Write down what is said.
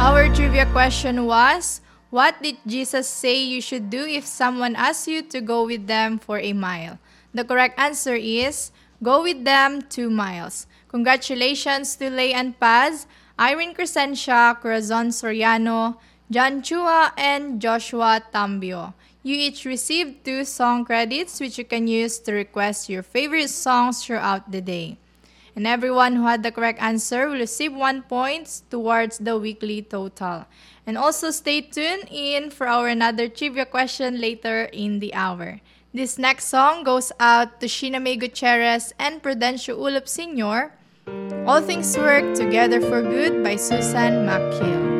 Our trivia question was, what did Jesus say you should do if someone asks you to go with them for a mile? The correct answer is, go with them 2 miles. Congratulations to Lay and Paz, Irene Crescencia, Corazon Soriano, John Chua, and Joshua Tambio. You each received 2 song credits which you can use to request your favorite songs throughout the day. And everyone who had the correct answer will receive 1 point towards the weekly total. And also stay tuned in for our another trivia question later in the hour. This next song goes out to Sheena May Gutierrez and Prudencio Ulop Sr. All Things Work Together for Good by Susan McKill.